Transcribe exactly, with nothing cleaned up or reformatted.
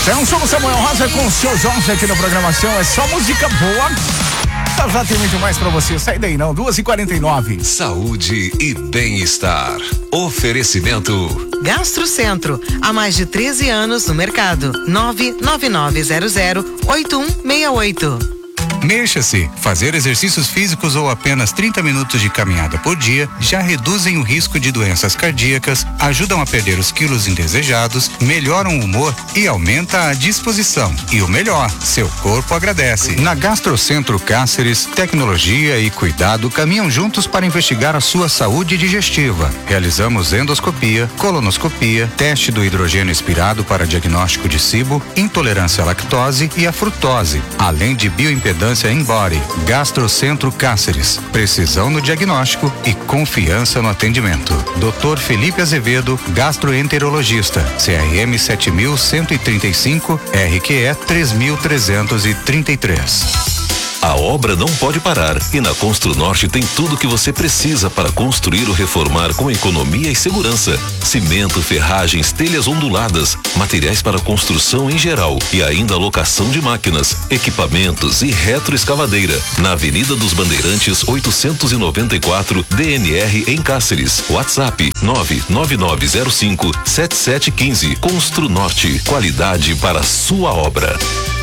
Então somos Samuel Rosa com o seu Jorge aqui na programação. É só música boa. Já, já tem muito mais pra você. Sai daí não, duas e quarenta e nove. Saúde e bem-estar. Oferecimento Gastrocentro, há mais de treze anos no mercado. nove nove nove zero zero oito um seis oito. Mexa-se. Fazer exercícios físicos ou apenas trinta minutos de caminhada por dia já reduzem o risco de doenças cardíacas, ajudam a perder os quilos indesejados, melhoram o humor e aumenta a disposição. E o melhor, seu corpo agradece. Na Gastrocentro Cáceres, tecnologia e cuidado caminham juntos para investigar a sua saúde digestiva. Realizamos endoscopia, colonoscopia, teste do hidrogênio expirado para diagnóstico de cibo, intolerância à lactose e à frutose, além de bioimpedância em body. Gastrocentro Cáceres, precisão no diagnóstico e confiança no atendimento. doutor Felipe Azevedo, gastroenterologista, C R M sete mil cento e trinta e cinco, R Q E três mil trezentos e trinta e três. A obra não pode parar e na Construnorte tem tudo o que você precisa para construir ou reformar com economia e segurança. Cimento, ferragens, telhas onduladas, materiais para construção em geral e ainda locação de máquinas, equipamentos e retroescavadeira. Na Avenida dos Bandeirantes oitocentos e noventa e quatro, D N R em Cáceres. WhatsApp nove nove nove zero cinco sete sete um cinco. Construnorte, qualidade para sua obra.